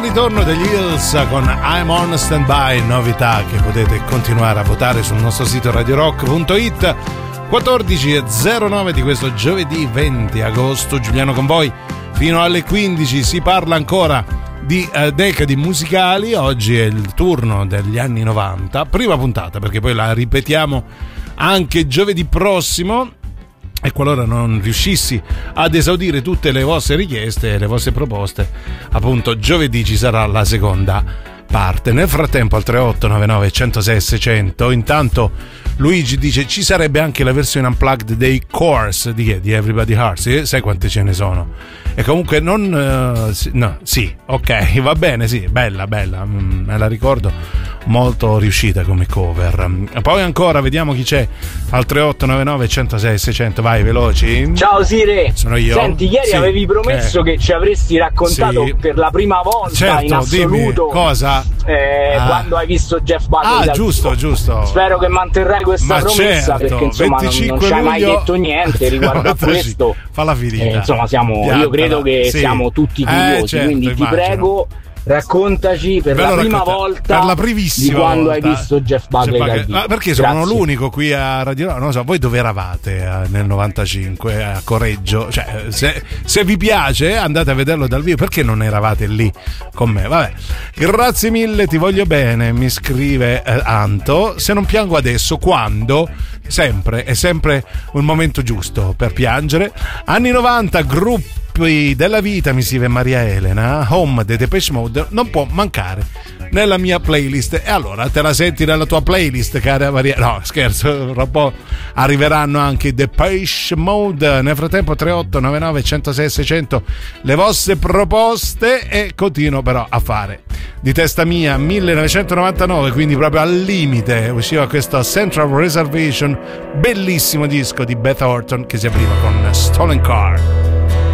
ritorno degli Hills con I'm on Standby, novità che potete continuare a votare sul nostro sito radiorock.it. 14.09 di questo giovedì 20 agosto, Giuliano con voi fino alle 15. Si parla ancora di decadi musicali. Oggi è il turno degli anni 90, prima puntata, perché poi la ripetiamo anche giovedì prossimo. E qualora non riuscissi ad esaudire tutte le vostre richieste e le vostre proposte, appunto giovedì ci sarà la seconda parte. Nel frattempo al 3899 106 600 intanto Luigi dice ci sarebbe anche la versione unplugged dei Course di Everybody Hurts. Sai quante ce ne sono? E comunque non no, sì, ok, va bene, sì, bella, me la ricordo, molto riuscita come cover. Poi ancora vediamo chi c'è al 3899 106 600. Vai, veloci. Ciao Sire, sono io. Senti, ieri avevi promesso che ci avresti raccontato per la prima volta, certo, in assoluto, dimmi, cosa? Quando hai visto Jeff Buckley. Giusto. Spero che manterrai questa promessa, certo, perché insomma non ci hai mai detto niente riguardo a questo. Falla finita. Insomma io credo che siamo tutti curiosi, certo, quindi immagino. Ti prego, raccontaci per la prima volta, per la primissima di quando volta hai visto Jeff Buckley. Perché sono l'unico qui a Radio, non so, voi dove eravate nel 95 a Correggio? Cioè, se vi piace andate a vederlo dal vivo, perché non eravate lì con me? Vabbè, grazie mille, ti voglio bene, mi scrive Anto. Se non piango adesso, quando? È sempre un momento giusto per piangere. Anni 90, gruppi della vita, mi scrive Maria Elena. Home dei Depeche Mode non può mancare nella mia playlist. E allora te la senti nella tua playlist, cara Maria? No, scherzo, tra un po' arriveranno anche i Depeche Mode. Nel frattempo 3899 106 600 le vostre proposte, e continuo però a fare di testa mia. 1999, quindi proprio al limite, usciva questo Central Reservation, bellissimo disco di Beth Orton che si apriva con Stolen Car.